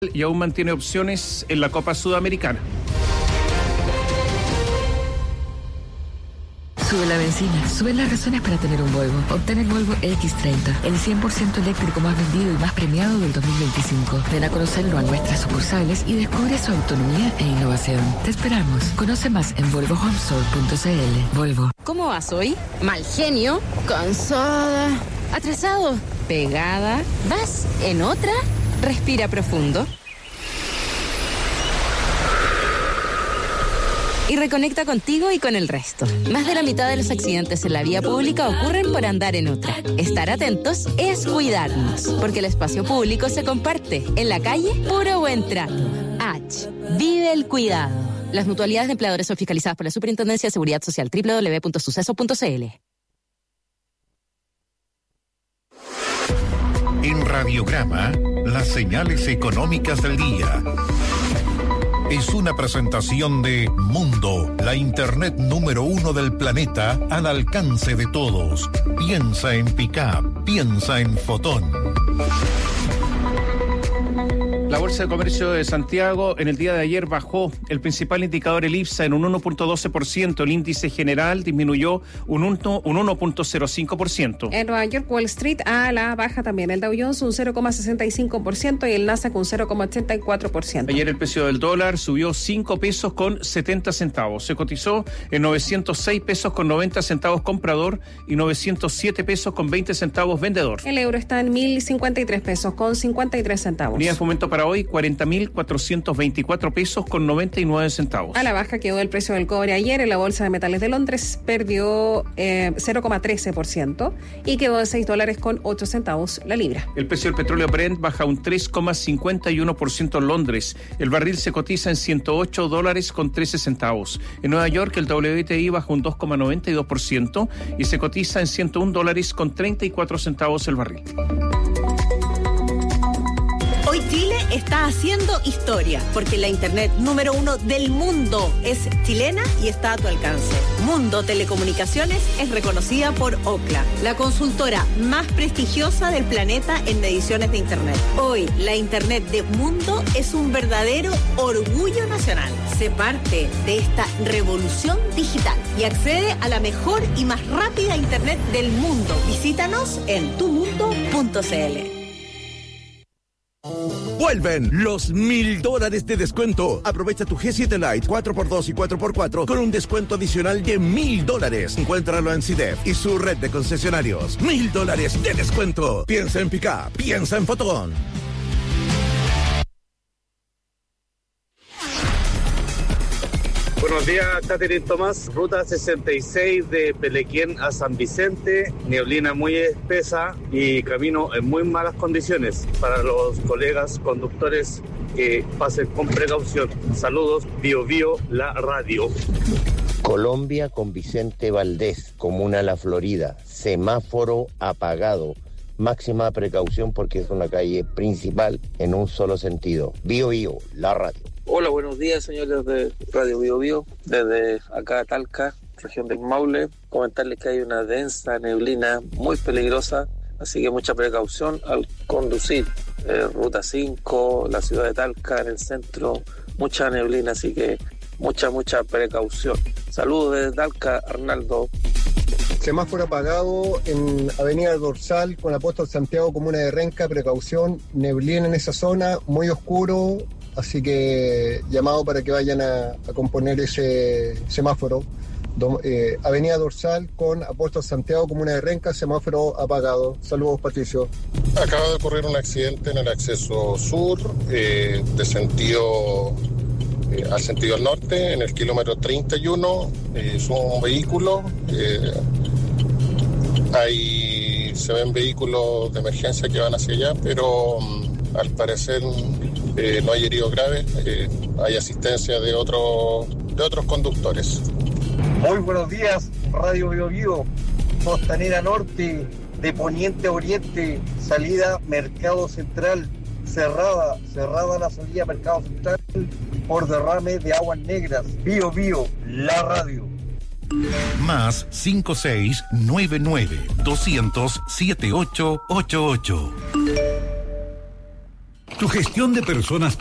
y aún mantiene opciones en la Copa Sudamericana. Sube la benzina, suben las razones para tener un Volvo. Obtén el Volvo X30, el 100% eléctrico más vendido y más premiado del 2025. Ven a conocerlo a nuestras sucursales y descubre su autonomía e innovación. Te esperamos. Conoce más en volvohomestore.cl. Volvo. ¿Cómo vas hoy? Mal genio, cansada, atrasado, pegada. ¿Vas en otra? Respira profundo. Y reconecta contigo y con el resto. Más de la mitad de los accidentes en la vía pública ocurren por andar en otra. Estar atentos es cuidarnos, porque el espacio público se comparte. En la calle, puro buen trato. H. Vive el cuidado. Las mutualidades de empleadores son fiscalizadas por la Superintendencia de Seguridad Social. www.suceso.cl. En Radiograma, las señales económicas del día. Es una presentación de Mundo, la internet número 1 del planeta al alcance de todos. Piensa en Pickup, piensa en Fotón. La Bolsa de Comercio de Santiago en el día de ayer bajó. El principal indicador, el IPSA, en un 1.12%. El índice general disminuyó un 1.05%. En Nueva York, Wall Street a la baja también. El Dow Jones un 0.65% y el Nasdaq un 0.84%. Ayer el precio del dólar subió 5 pesos con 70 centavos. Se cotizó en 906 pesos con 90 centavos comprador y 907 pesos con 20 centavos vendedor. El euro está en 1.053 pesos con 53 centavos. Unidad de fomento para hoy, 40.424 pesos con 99 centavos. A la baja quedó el precio del cobre ayer. En la Bolsa de Metales de Londres perdió 0.13% y quedó en $6 con 8 centavos la libra. El precio del petróleo Brent baja un 3.51% en Londres. El barril se cotiza en $108 con 13 centavos. En Nueva York el WTI baja un 2.92% y se cotiza en $101 con 34 centavos el barril. Hoy Chile está haciendo historia, porque la internet número 1 del mundo es chilena y está a tu alcance. Mundo Telecomunicaciones es reconocida por Ookla, la consultora más prestigiosa del planeta en mediciones de internet. Hoy, la internet de Mundo es un verdadero orgullo nacional. Sé parte de esta revolución digital y accede a la mejor y más rápida internet del mundo. Visítanos en tumundo.cl. Vuelven los $1,000 de descuento. Aprovecha tu G7 Lite 4x2 y 4x4 con un descuento adicional de $1,000. Encuéntralo en CIDEF y su red de concesionarios. $1,000 de descuento. Piensa en Pickup, piensa en Fotón. Buenos días, Catherine Tomás. Ruta 66 de Pelequén a San Vicente, neblina muy espesa y camino en muy malas condiciones. Para los colegas conductores, que pasen con precaución. Saludos, Bio Bio, la radio. Colombia con Vicente Valdés, comuna La Florida, semáforo apagado. Máxima precaución porque es una calle principal en un solo sentido. Bio Bio, la radio. Hola, buenos días, señores de Radio Bio Bio, desde acá Talca, región del Maule. Comentarles que hay una densa neblina muy peligrosa, así que mucha precaución al conducir. Ruta 5, la ciudad de Talca, en el centro, mucha neblina, así que mucha precaución. Saludos desde Talca, Arnaldo. Semáforo apagado en Avenida Dorsal con Apóstol Santiago, comuna de Renca, precaución, neblina en esa zona, muy oscuro, así que llamado para que vayan a componer ese semáforo. Avenida Dorsal con Apóstol Santiago, comuna de Renca, semáforo apagado. Saludos, Patricio. Acaba de ocurrir un accidente en el acceso sur, de sentido al sentido norte, en el kilómetro 31, es un vehículo, se ven vehículos de emergencia que van hacia allá, pero al parecer no hay heridos graves, hay asistencia de otros conductores. Muy buenos días, Radio Bio Bio, Costanera Norte, de Poniente a Oriente, salida Mercado Central, cerrada la salida Mercado Central por derrame de aguas negras. Bio Bio, la radio. Más 5699-200-7888. Tu gestión de personas